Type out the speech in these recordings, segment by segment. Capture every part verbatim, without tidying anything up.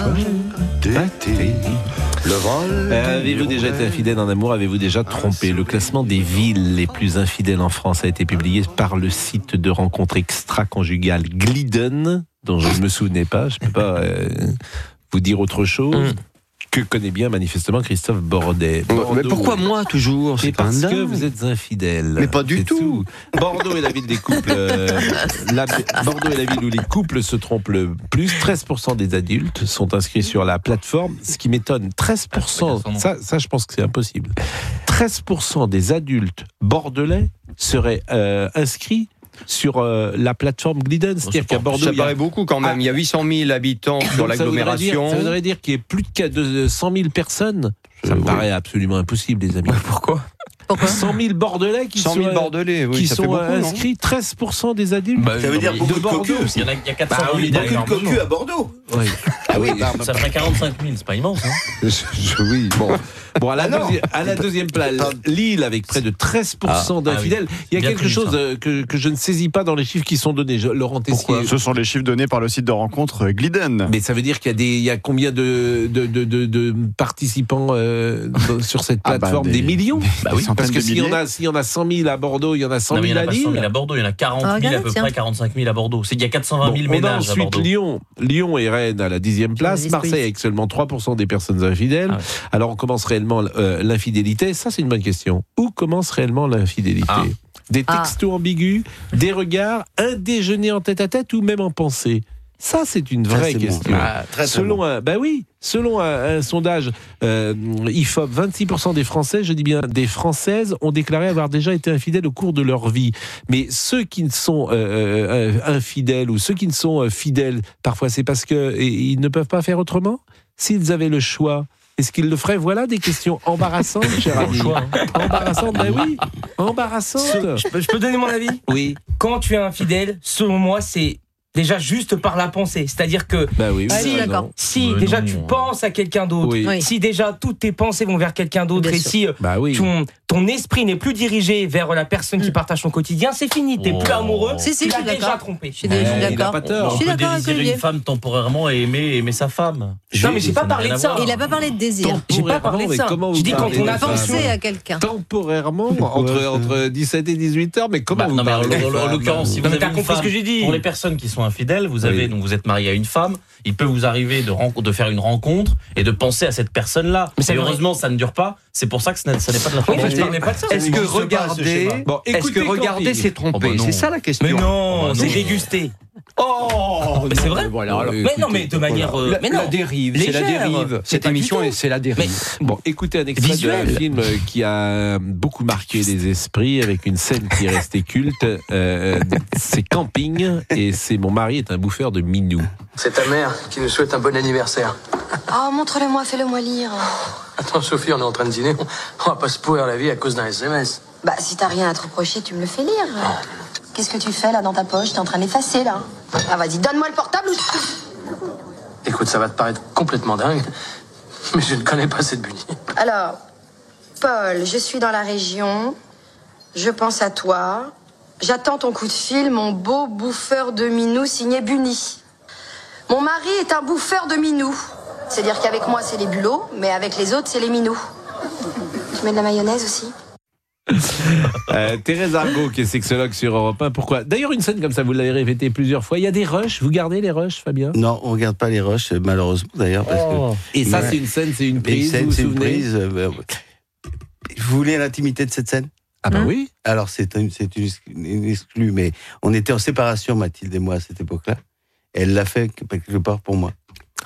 d'été. Le vol. Euh, avez-vous déjà été infidèle en amour? Avez-vous déjà trompé? Le classement des villes les plus infidèles en France a été publié par le site de rencontre extra-conjugale Glidden, dont je ne me souvenais pas. Je ne peux pas euh, vous dire autre chose. Mm. Que connaît bien manifestement Christophe Bordet. Bordeaux, mais pourquoi moi toujours? C'est parce que vous êtes infidèle. Mais pas du tout. tout. Bordeaux est la ville des couples. Euh, la, Bordeaux est la ville où les couples se trompent le plus. treize pour cent des adultes sont inscrits sur la plateforme. Ce qui m'étonne, treize pour cent. Ça, ça, je pense que c'est impossible. treize pour cent des adultes bordelais seraient euh, inscrits sur euh, la plateforme Glidden. C'est-à-dire qu'à Bordeaux, ça il y a... paraît beaucoup quand même. Il y a huit cent mille habitants sur l'agglomération. Ça voudrait dire qu'il y ait plus de cent mille personnes. Ça euh, me oui. paraît absolument impossible, les amis. Pourquoi ? Pourquoi cent mille Bordelais qui cent mille sont, Bordelais, oui, qui ça sont fait beaucoup, inscrits, treize pour cent des adultes. Bah, ça veut dire beaucoup de, de cocus. Il y en a, il y a quatre cent mille bah, oui, beaucoup de cocus à Bordeaux. Oui. Ah oui, bah, ça ferait quarante-cinq mille, c'est pas immense. Hein je, je, oui, bon. Bon, à la, ah deuxi- à la deuxième place, Lille avec près de treize pour cent ah, d'infidèles. Ah oui. Il y a Bien quelque chose ça. que, que je ne saisis pas dans les chiffres qui sont donnés. Je, Laurent Tessier. Ce sont les chiffres donnés par le site de rencontre Glidden. Mais ça veut dire qu'il y a, des, il y a combien de, de, de, de, de participants euh, sur cette plateforme? ah bah, des, des millions des, bah oui. Parce que s'il y, en a, s'il y en a cent mille à Bordeaux, il y en a cent mille à Lille. Il y en a pas cent mille à Bordeaux, il y en a quarante mille ah, à peu tiens. près, quarante-cinq mille à Bordeaux. C'est, il y a quatre cent vingt mille bon, ménages à Bordeaux. Lyon, Lyon et Rennes à la dixième place. Marseille avec seulement trois pour cent des personnes infidèles. Ah ouais. Alors on commence réellement euh, l'infidélité. Ça, c'est une bonne question. Où commence réellement l'infidélité? ah. Des textos ah. ambigus, des regards, un déjeuner en tête-à-tête ou même en pensée? Ça, c'est une vraie très question. Bon. Ah, très selon très bon. un, bah oui, selon un, un sondage euh, I F O P, vingt-six pour cent des Français, je dis bien des Françaises, ont déclaré avoir déjà été infidèles au cours de leur vie. Mais ceux qui ne sont euh, euh, infidèles ou ceux qui ne sont euh, fidèles, parfois c'est parce que et, ils ne peuvent pas faire autrement. S'ils avaient le choix, est-ce qu'il le ferait? Voilà des questions embarrassantes, cher ami. Embarrassantes, ben oui, embarrassantes. Je peux, je peux donner mon avis? Oui. Quand tu es infidèle, selon moi, c'est déjà juste par la pensée. C'est-à-dire que bah oui, oui, si, d'accord. si euh, déjà non, tu non. penses à quelqu'un d'autre, oui. si déjà toutes tes pensées vont vers quelqu'un d'autre, Bien et sûr. si bah oui. ton, ton esprit n'est plus dirigé vers la personne qui partage ton quotidien, c'est fini. T'es oh. plus amoureux, si, si, tu l'as déjà d'accord. trompé. Je suis d'accord. Il n'a pas tort. On peut désirer une femme temporairement et aimer, aimer sa femme. Non, mais j'ai pas parlé de ça. Il n'a pas parlé de désir. J'ai pas parlé de ça. Je dis quand on a pensé à quelqu'un. Temporairement, entre, entre dix-sept et dix-huit heures, mais comment vous parlez? En l'occurrence, si vous avez compris ce que j'ai dit. Pour les personnes qui sont infidèles, vous avez donc vous êtes marié à une femme, il peut vous arriver de, renco- de faire une rencontre et de penser à cette personne-là. Mais et heureusement, ça ne dure pas. C'est pour ça que ça n'est, ça n'est pas de la oui, je parlais pas de ça. Est-ce que regarder, bon, est-ce que regarder, c'est tromper? Oh bah c'est ça la question. Mais non, oh, c'est déguster. Oh, mais c'est vrai. Voilà, alors, mais écoutez, non, mais de manière. Voilà. La, mais non, la dérive, légère. C'est la dérive. Cette émission, c'est la dérive. Mais, bon, écoutez un extrait Visuel. d'un film qui a beaucoup marqué les esprits avec une scène qui est restée culte. Euh, c'est Camping et c'est Mon mari est un bouffeur de minou. C'est ta mère qui nous souhaite un bon anniversaire. Oh, montre-le-moi, fais-le-moi lire. Attends, Sophie, on est en train de dîner. On va pas se pourrir la vie à cause d'un S M S. Bah, si t'as rien à te reprocher, tu me le fais lire. Oh. Qu'est-ce que tu fais là dans ta poche? T'es en train de l'effacer là. Ah vas-y, donne-moi le portable ou... Écoute, ça va te paraître complètement dingue, mais je ne connais pas cette Bunny. Alors, Paul, je suis dans la région, je pense à toi, j'attends ton coup de fil, mon beau bouffeur de minou signé Bunny. Mon mari est un bouffeur de minou. C'est-à-dire qu'avec moi c'est les bulots, mais avec les autres c'est les minous. Tu mets de la mayonnaise aussi? euh, Thérèse Argot qui est sexologue sur Europe un. Pourquoi? D'ailleurs, une scène comme ça, vous l'avez répété plusieurs fois. Il y a des rushs. Vous gardez les rushs, Fabien? Non, on regarde pas les rushs, malheureusement d'ailleurs. Parce oh. que... Et ça, mais... c'est une scène, c'est une prise. Scène, vous c'est vous une prise. Euh, vous voulez l'intimité de cette scène? Ah bah mmh. oui. Alors c'est une, c'est une, une exclue, mais on était en séparation, Mathilde et moi, à cette époque-là. Et elle l'a fait quelque part pour moi.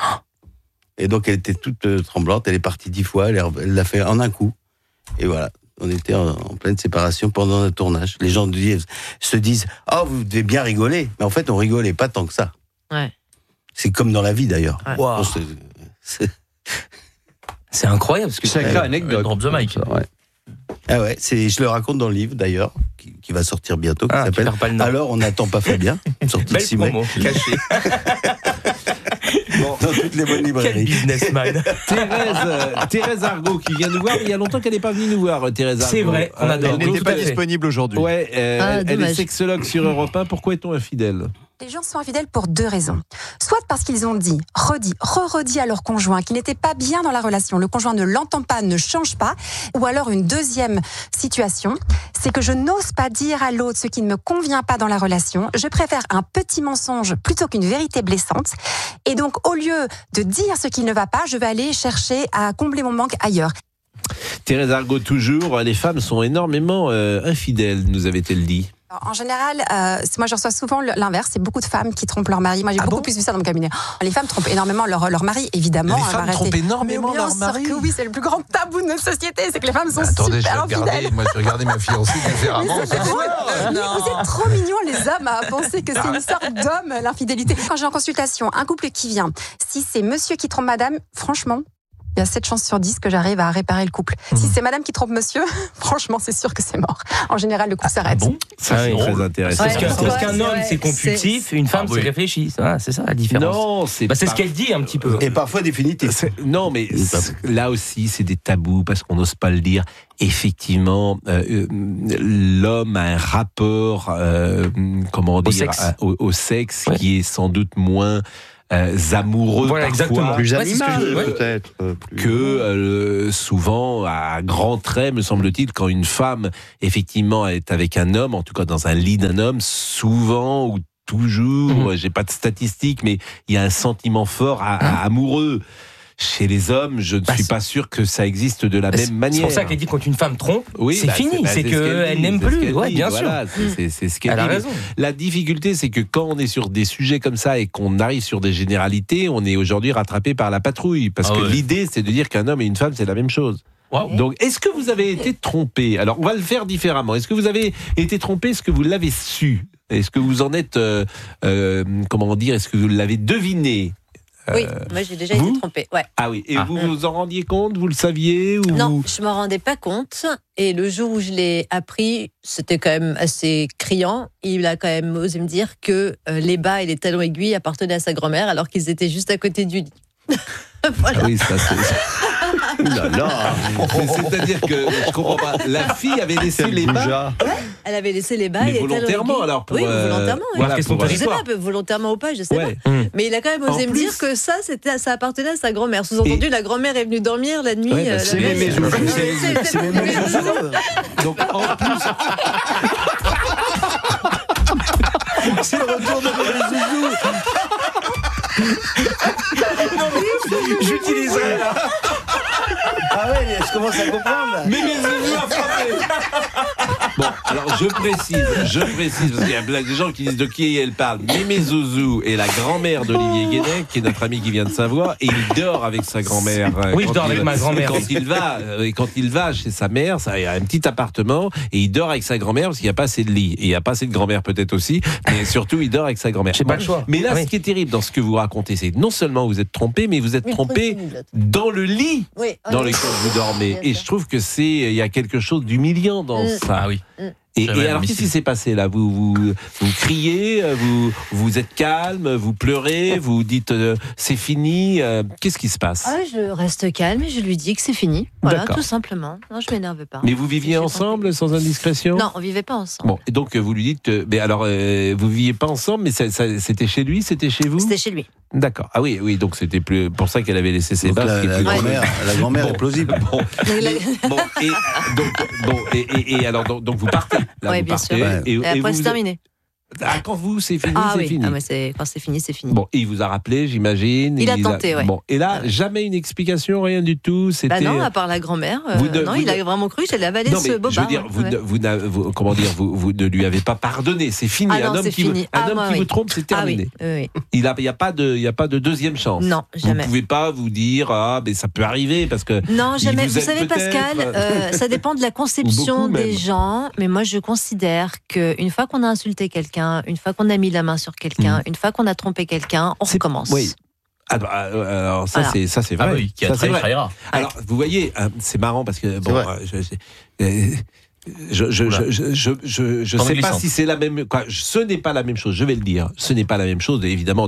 Et donc elle était toute euh, tremblante. Elle est partie dix fois. Elle, elle l'a fait en un coup. Et voilà. On était en, en pleine séparation pendant le tournage. Les gens disent, se disent « Oh, vous devez bien rigoler !» Mais en fait, on rigolait pas tant que ça. Ouais. C'est comme dans la vie, d'ailleurs. Ouais. Wow. C'est, c'est... c'est incroyable. Parce que c'est une anecdote. Drop the mic. Ouais. Ah ouais, c'est, je le raconte dans le livve, d'ailleurs, qui, qui va sortir bientôt, qui ah, s'appelle « Alors, on n'attend pas Fabien ». Belle promo, cachée. Bon, dans toutes les bonnes librairies. Quel businessman. Thérèse, euh, Thérèse Argot qui vient nous voir. Il y a longtemps qu'elle n'est pas venue nous voir, Thérèse Argot. C'est vrai, on adore. Elle n'était pas disponible aujourd'hui. Ouais, euh, ah, elle, elle est sexologue sur Europe un. Pourquoi est-on infidèle? Les gens sont infidèles pour deux raisons. Soit parce qu'ils ont dit, redit, re-redit à leur conjoint qu'ils n'étaient pas bien dans la relation, le conjoint ne l'entend pas, ne change pas, ou alors une deuxième situation, c'est que je n'ose pas dire à l'autre ce qui ne me convient pas dans la relation, je préfère un petit mensonge plutôt qu'une vérité blessante, et donc au lieu de dire ce qui ne va pas, je vais aller chercher à combler mon manque ailleurs. Thérèse Argot, toujours, les femmes sont énormément euh, infidèles, nous avait-elle dit. En général, euh, moi je reçois souvent l'inverse, c'est beaucoup de femmes qui trompent leur mari. Moi j'ai ah beaucoup bon plus vu ça dans mon cabinet. Les femmes trompent énormément leur, leur mari, évidemment. Les femmes trompent énormément leur mari. Que oui, c'est le plus grand tabou de notre société, c'est que les femmes sont bah, attendez, super je vais regarder, infidèles. moi je vais regarder ma fiancée différemment. Mais vous êtes trop mignons les hommes à penser que c'est une sorte d'homme, l'infidélité. Quand j'ai en consultation un couple qui vient, si c'est monsieur qui trompe madame, franchement, il y a sept chances sur dix que j'arrive à réparer le couple. Mmh. Si c'est madame qui trompe monsieur, franchement, c'est sûr que c'est mort. En général, le couple s'arrête. Ah bon ça, c'est ah, très intéressant. Ouais, parce qu'un ouais, homme, c'est compulsif, une femme, ah, oui. c'est réfléchi. Ah, c'est ça la différence. Non, c'est bah, c'est pas... ce qu'elle dit un petit peu. Et parfois définitif. Non, mais là aussi, c'est des tabous parce qu'on n'ose pas le dire. Effectivement, euh, l'homme a un rapport, euh, comment dire, au sexe, à, au, au sexe ouais. qui est sans doute moins... Euh, amoureux voilà, parfois, exactement. Plus animal, que, ouais. peut-être. Euh, plus... Que euh, souvent, à grands traits, me semble-t-il, quand une femme, effectivement, est avec un homme, en tout cas dans un lit d'un homme, souvent ou toujours, mmh. j'ai pas de statistiques, mais il y a un sentiment fort à, à amoureux. Chez les hommes, je ne bah, suis pas sûr que ça existe de la même manière. C'est pour ça qu'elle dit quand une femme trompe, oui, c'est bah, fini, c'est, bah, c'est, c'est qu'elle n'aime plus. Ouais, bien voilà, sûr. C'est, c'est, c'est ce qu'elle elle dit. a raison. La difficulté, c'est que quand on est sur des sujets comme ça et qu'on arrive sur des généralités, on est aujourd'hui rattrapé par la patrouille. Parce ah que ouais. l'idée, c'est de dire qu'un homme et une femme, c'est la même chose. Wow. Donc, est-ce que vous avez été trompé ? Alors, on va le faire différemment. Est-ce que vous avez été trompé ? Est-ce que vous l'avez su ? Est-ce que vous en êtes, euh, euh, comment dire, est-ce que vous l'avez deviné ? Oui, euh, moi j'ai déjà vous été trompée. Ouais. Ah oui, et ah. vous vous en rendiez compte, vous le saviez ou... Non, je ne m'en rendais pas compte. Et le jour où je l'ai appris, c'était quand même assez criant. Il a quand même osé me dire que euh, les bas et les talons aiguilles appartenaient à sa grand-mère alors qu'ils étaient juste à côté du lit. Voilà. Ah oui, ça c'est... Ouh là là. C'est-à-dire que je comprends pas. La fille avait laissé les bas. Ouais, elle avait laissé les bas mais et volontairement alors pour oui, volontairement. Oui. Voilà, pour je sais pas, volontairement ou pas, je sais ouais. pas. Mmh. Mais il a quand même osé en me plus... dire que ça, c'était, ça appartenait à sa grand-mère. Sous-entendu, et... la grand-mère est venue dormir la nuit. Ouais, bah, c'est la mes zouzous. C'est mes zouzous. Donc en plus. C'est le retour de mes zouzous. J'utiliserai là. Ah ouais, je commence à comprendre là. Mais mes zouzous a frappé. Bon, alors je précise, je précise, parce qu'il y a des gens qui disent de qui elle parle. Mémé Zouzou est la grand-mère d'Olivier Guénec, qui est notre ami qui vient de Savoie, et il dort avec sa grand-mère. Oui, je dors avec ma grand-mère. Quand il va, quand il va chez sa mère, ça, il y a un petit appartement, et il dort avec sa grand-mère parce qu'il n'y a pas assez de lit. Et il n'y a pas assez de grand-mère peut-être aussi, mais surtout il dort avec sa grand-mère. J'ai bon, pas le choix. Mais là, oui. ce qui est terrible dans ce que vous racontez, c'est que non seulement vous êtes trompé, mais vous êtes trompé dans le lit oui, dans lequel vous dormez. Et je trouve que c'est, il y a quelque chose d'humiliant dans mmh. ça. Ah oui. Mmh. Et, et alors, qu'est-ce qui s'est passé là ? Vous, vous, vous criez, vous, vous êtes calme, vous pleurez, vous dites euh, c'est fini. Euh, qu'est-ce qui se passe ? ah, Je reste calme et je lui dis que c'est fini. Voilà, D'accord. tout simplement. Non, je m'énerve pas. Mais vous viviez ensemble sans indiscrétion ? Non, on vivait pas ensemble. Bon, et donc vous lui dites, euh, mais alors euh, vous viviez pas ensemble, mais ça, ça, c'était chez lui, c'était chez vous ? C'était chez lui. D'accord. Ah oui, oui. Donc c'était plus pour ça qu'elle avait laissé ses bases. La, la, grand-mère, la grand-mère bon, est plausible. Bon, et, bon, et donc, bon, et, et, et alors donc, donc vous partez. Là, oui, vous bien partez, sûr. Et, et, et après vous, c'est terminé. Ah, quand vous, c'est fini, ah, c'est oui. fini. Ah oui, c'est quand c'est fini, c'est fini. Bon, et il vous a rappelé, j'imagine. Il, il a tenté, a... ouais. Bon, et là, ouais. jamais une explication, rien du tout. C'était. Bah non, à part la grand-mère. Euh, de, non, il de... a vraiment cru, j'allais avaler non, ce bobard. Je veux dire, vous, ouais. ne, vous, vous, comment dire, vous, vous ne lui avez pas pardonné. C'est fini. Ah un non, homme c'est qui, fini. Vous, ah, un homme moi, qui oui. vous trompe, c'est terminé. Ah, oui. Oui. Il n'y a, a pas de, il y a pas de deuxième chance. Non, jamais. Vous pouvez pas vous dire ah, mais ça peut arriver parce que. Non, jamais. Vous, vous savez, Pascal, euh, ça dépend de la conception des gens. Mais moi, je considère qu'une fois qu'on a insulté quelqu'un, une fois qu'on a mis la main sur quelqu'un, mmh. une fois qu'on a trompé quelqu'un, on c'est, recommence. Oui. Alors ça, voilà. c'est, ça c'est vrai. Ah oui, qui a ça, trahi, trahira. Alors vous voyez, c'est marrant parce que bon, je, je, je, je, je, je, je, je sais pas si c'est la même. Quoi, ce n'est pas la même chose. Je vais le dire. Ce n'est pas la même chose, évidemment, de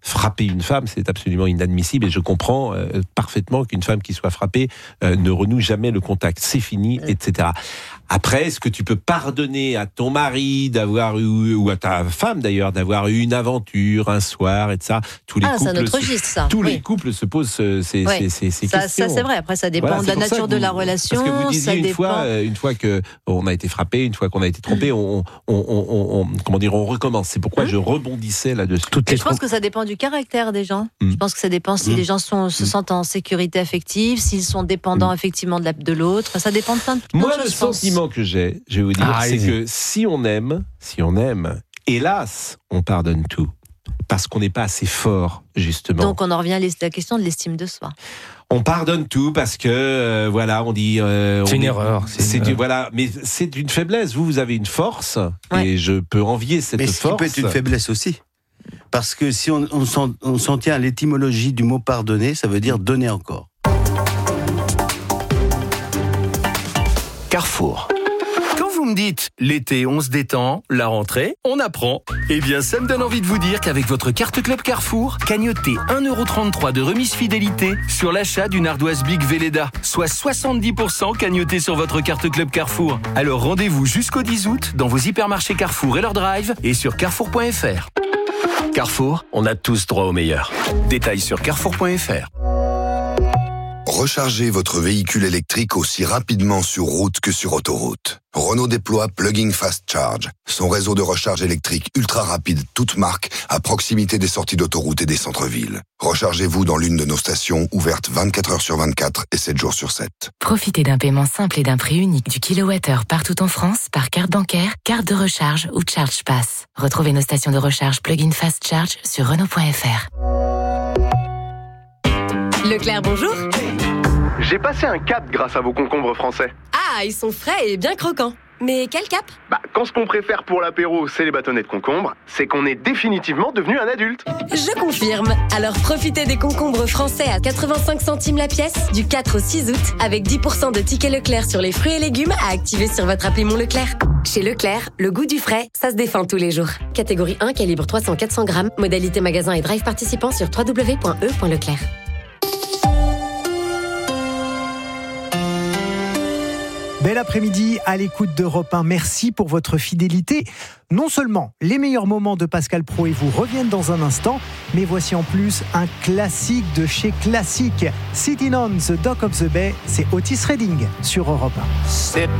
frapper une femme, c'est absolument inadmissible et je comprends euh, parfaitement qu'une femme qui soit frappée euh, ne renoue jamais le contact. C'est fini, et cetera. Après, est-ce que tu peux pardonner à ton mari d'avoir eu, ou à ta femme d'ailleurs, d'avoir eu une aventure un soir, et ça, tous les ah, couples, c'est un autre registre, ça. tous oui. les couples se posent ces, ces, oui. ces, ces ça, questions. Ça, c'est vrai. Après, ça dépend voilà, de la nature vous, de la relation. Parce que vous disiez ça une dépend... fois, une fois que on a été frappé, une fois qu'on a été trompé, on, on, on, on, on comment dire, on recommence. C'est pourquoi mmh. je rebondissais là-dessus. Toutes les je pense que ça dépend du caractère des gens. Mmh. Je pense que ça dépend si mmh. les gens sont, se mmh. sentent en sécurité affective, s'ils sont dépendants mmh. effectivement de, la, de l'autre. Ça dépend de plein de choses. Moi, le sentiment que j'ai, je vais vous dire, ah, c'est que si on aime, si on aime, hélas, on pardonne tout. Parce qu'on n'est pas assez fort, justement. Donc on en revient à la question de l'estime de soi. On pardonne tout parce que, euh, voilà, on dit... Euh, c'est on une est, erreur. C'est, c'est du, voilà, mais c'est une faiblesse. Vous, vous avez une force, ouais. et je peux envier cette mais force. Mais ce qui peut être une faiblesse aussi. Parce que si on, on, s'en, on s'en tient à l'étymologie du mot pardonner, ça veut dire donner encore. Carrefour. Vous me dites, l'été on se détend, la rentrée on apprend. Eh bien ça me donne envie de vous dire qu'avec votre carte Club Carrefour, cagnotez un euro trente-trois de remise fidélité sur l'achat d'une ardoise Big Velleda, soit soixante-dix pour cent cagnoté sur votre carte Club Carrefour. Alors rendez-vous jusqu'au dix août dans vos hypermarchés Carrefour et leur drive et sur carrefour point f r. Carrefour, on a tous droit au meilleur. Détails sur carrefour point f r. Rechargez votre véhicule électrique aussi rapidement sur route que sur autoroute. Renault déploie Plug-in Fast Charge, son réseau de recharge électrique ultra rapide, toute marque, à proximité des sorties d'autoroute et des centres-villes. Rechargez-vous dans l'une de nos stations, ouvertes vingt-quatre heures sur vingt-quatre et sept jours sur sept. Profitez d'un paiement simple et d'un prix unique du kilowattheure partout en France par carte bancaire, carte de recharge ou Charge Pass. Retrouvez nos stations de recharge Plug-in Fast Charge sur Renault point f r. Leclerc, bonjour. J'ai passé un cap grâce à vos concombres français. Ah, ils sont frais et bien croquants. Mais quel cap ? Bah, quand ce qu'on préfère pour l'apéro, c'est les bâtonnets de concombre, c'est qu'on est définitivement devenu un adulte. Je confirme. Alors profitez des concombres français à quatre-vingt-cinq centimes la pièce du quatre au six août avec dix pour cent de tickets Leclerc sur les fruits et légumes à activer sur votre appli Mon Leclerc. Chez Leclerc, le goût du frais, ça se défend tous les jours. Catégorie un, calibre trois cents à quatre cents grammes. Modalité magasin et drive participant sur w w w point e point leclerc. Bel après-midi à l'écoute d'Europe un. Merci pour votre fidélité. Non seulement les meilleurs moments de Pascal Praud et vous reviennent dans un instant, mais voici en plus un classique de chez Classique. Sitting on the Dock of the Bay, c'est Otis Redding sur Europe un. C'est